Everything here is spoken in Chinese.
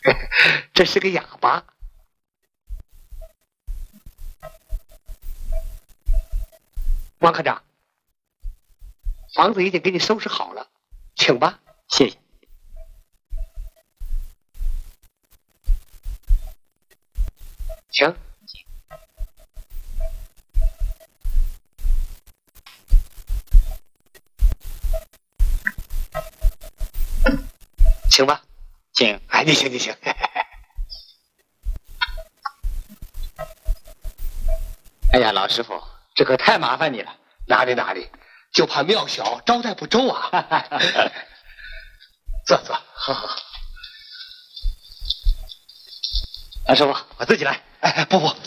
这是个哑巴。王科长，房子已经给你收拾好了，请吧。 谢谢。 请。请吧， 请。 哎，你请，你请。 哎呀，老师傅，这可太麻烦你了。 哪里，就怕庙小招待不周啊。坐，好。 老师傅，我自己来。 哎，不，